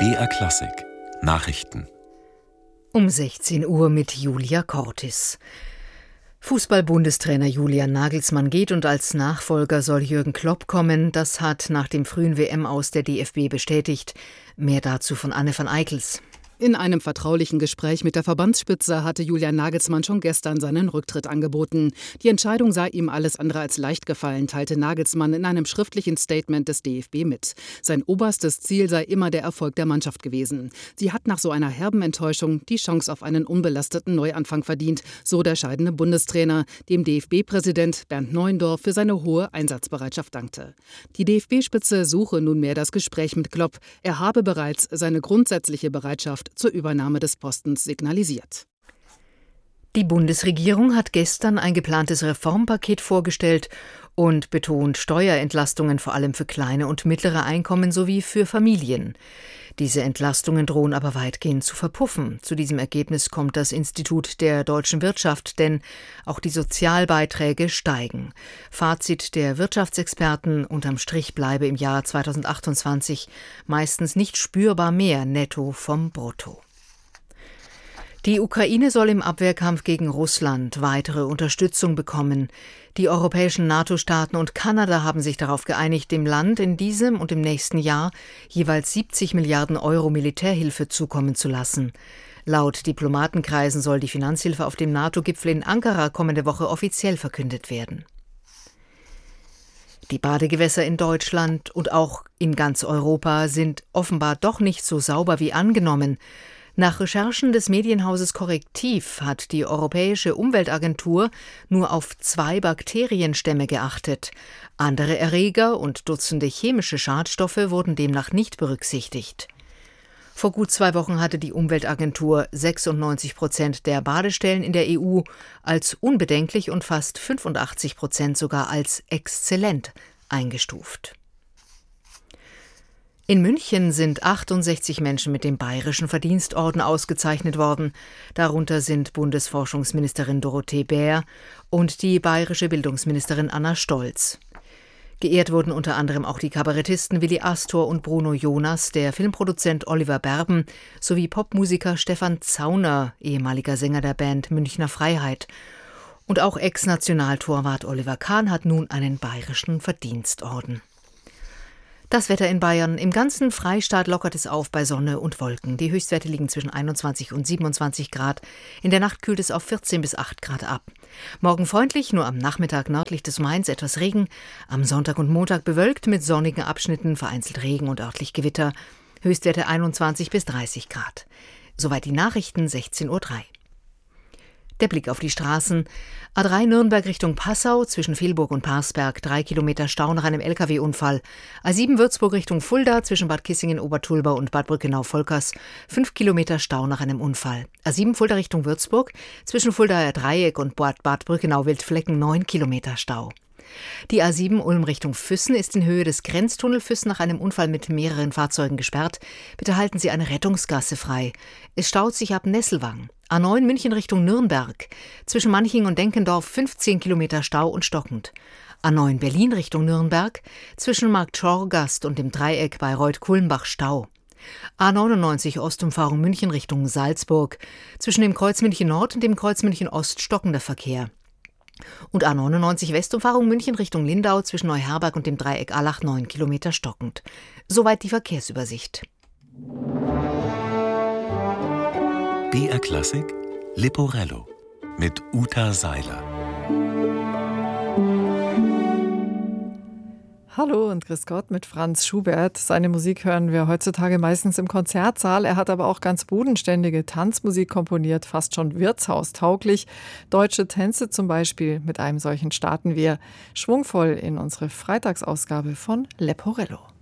BR Klassik Nachrichten Um 16 Uhr mit Julia Cortis. Fußball-Bundestrainer Julian Nagelsmann geht und als Nachfolger soll Jürgen Klopp kommen. Das hat nach dem frühen WM-Aus der DFB bestätigt. Mehr dazu von Anne van Eickels. In einem vertraulichen Gespräch mit der Verbandsspitze hatte Julian Nagelsmann schon gestern seinen Rücktritt angeboten. Die Entscheidung sei ihm alles andere als leicht gefallen, teilte Nagelsmann in einem schriftlichen Statement des DFB mit. Sein oberstes Ziel sei immer der Erfolg der Mannschaft gewesen. Sie hat nach so einer herben Enttäuschung die Chance auf einen unbelasteten Neuanfang verdient, so der scheidende Bundestrainer, dem DFB-Präsident Bernd Neuendorf für seine hohe Einsatzbereitschaft dankte. Die DFB-Spitze suche nunmehr das Gespräch mit Klopp. Er habe bereits seine grundsätzliche Bereitschaft zur Übernahme des Postens signalisiert. Die Bundesregierung hat gestern ein geplantes Reformpaket vorgestellt und betont Steuerentlastungen vor allem für kleine und mittlere Einkommen sowie für Familien. Diese Entlastungen drohen aber weitgehend zu verpuffen. Zu diesem Ergebnis kommt das Institut der deutschen Wirtschaft, denn auch die Sozialbeiträge steigen. Fazit der Wirtschaftsexperten: Unterm Strich bleibe im Jahr 2028 meistens nicht spürbar mehr netto vom Brutto. Die Ukraine soll im Abwehrkampf gegen Russland weitere Unterstützung bekommen. Die europäischen NATO-Staaten und Kanada haben sich darauf geeinigt, dem Land in diesem und im nächsten Jahr jeweils 70 Milliarden Euro Militärhilfe zukommen zu lassen. Laut Diplomatenkreisen soll die Finanzhilfe auf dem NATO-Gipfel in Ankara kommende Woche offiziell verkündet werden. Die Badegewässer in Deutschland und auch in ganz Europa sind offenbar doch nicht so sauber wie angenommen. Nach Recherchen des Medienhauses Correctiv hat die Europäische Umweltagentur nur auf 2 Bakterienstämme geachtet. Andere Erreger und Dutzende chemische Schadstoffe wurden demnach nicht berücksichtigt. Vor gut 2 Wochen hatte die Umweltagentur 96% der Badestellen in der EU als unbedenklich und fast 85% sogar als exzellent eingestuft. In München sind 68 Menschen mit dem Bayerischen Verdienstorden ausgezeichnet worden. Darunter sind Bundesforschungsministerin Dorothee Bär und die bayerische Bildungsministerin Anna Stolz. Geehrt wurden unter anderem auch die Kabarettisten Willi Astor und Bruno Jonas, der Filmproduzent Oliver Berben sowie Popmusiker Stefan Zauner, ehemaliger Sänger der Band Münchner Freiheit. Und auch Ex-Nationaltorwart Oliver Kahn hat nun einen Bayerischen Verdienstorden. Das Wetter in Bayern: Im ganzen Freistaat lockert es auf bei Sonne und Wolken. Die Höchstwerte liegen zwischen 21 und 27 Grad. In der Nacht kühlt es auf 14 bis 8 Grad ab. Morgen freundlich, nur am Nachmittag nördlich des Mains etwas Regen. Am Sonntag und Montag bewölkt mit sonnigen Abschnitten, vereinzelt Regen und örtlich Gewitter. Höchstwerte 21 bis 30 Grad. Soweit die Nachrichten, 16:03 Uhr. Der Blick auf die Straßen: A3 Nürnberg Richtung Passau, zwischen Vilburg und Parsberg 3 Kilometer Stau nach einem Lkw-Unfall. A7 Würzburg Richtung Fulda, zwischen Bad Kissingen-Obertulba und Bad Brückenau-Volkers 5 Kilometer Stau nach einem Unfall. A7 Fulda Richtung Würzburg, zwischen Fuldaer Dreieck und Bad Brückenau-Wildflecken 9 Kilometer Stau. Die A7 Ulm Richtung Füssen ist in Höhe des Grenztunnel Füssen nach einem Unfall mit mehreren Fahrzeugen gesperrt. Bitte halten Sie eine Rettungsgasse frei. Es staut sich ab Nesselwang. A9 München Richtung Nürnberg. Zwischen Manching und Denkendorf 15 Kilometer Stau und stockend. A9 Berlin Richtung Nürnberg. Zwischen Marktschorgast und dem Dreieck Bayreuth-Kulmbach Stau. A99 Ostumfahrung München Richtung Salzburg. Zwischen dem Kreuz München Nord und dem Kreuz München Ost stockender Verkehr. Und A99 Westumfahrung München Richtung Lindau, zwischen Neuherberg und dem Dreieck Allach 9 Kilometer stockend. Soweit die Verkehrsübersicht. BR Klassik Leporello mit Uta Seiler. Hallo und grüß Gott mit Franz Schubert. Seine Musik hören wir heutzutage meistens im Konzertsaal. Er hat aber auch ganz bodenständige Tanzmusik komponiert, fast schon wirtshaustauglich. Deutsche Tänze zum Beispiel. Mit einem solchen starten wir schwungvoll in unsere Freitagsausgabe von Leporello.